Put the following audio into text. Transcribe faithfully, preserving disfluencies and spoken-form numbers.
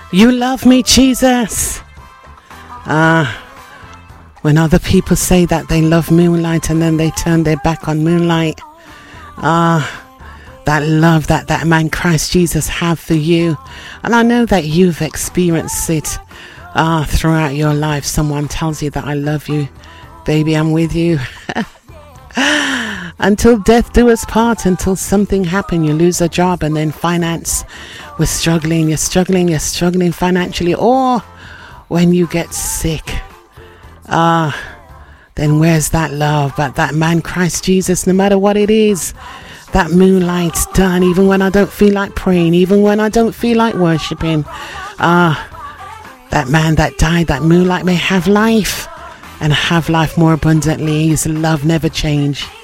You love me, Jesus. Ah, uh, when other people say that they love moonlight and then they turn their back on moonlight. Ah, uh, that love that that man Christ Jesus have for you. And I know that you've experienced it ah, uh, throughout your life. Someone tells you that I love you. Baby, I'm with you. Until death do us part, until something happen, you lose a job, and then finance, we're struggling, you're struggling, you're struggling financially, or when you get sick, ah, uh, then where's that love? But that man Christ Jesus, no matter what it is, that moonlight's done, even when I don't feel like praying, even when I don't feel like worshiping. Ah, uh, that man that died, that moonlight may have life, and have life more abundantly. His love never changed.